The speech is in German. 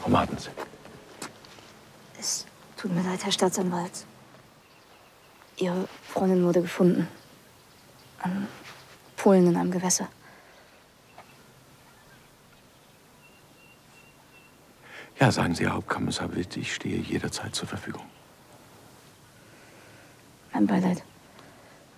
warten Sie. Es tut mir leid, Herr Staatsanwalt. Ihre Freundin wurde gefunden. An Polen in einem Gewässer. Ja, sagen Sie, Herr Hauptkommissar Witt, ich stehe jederzeit zur Verfügung. Mein Beileid.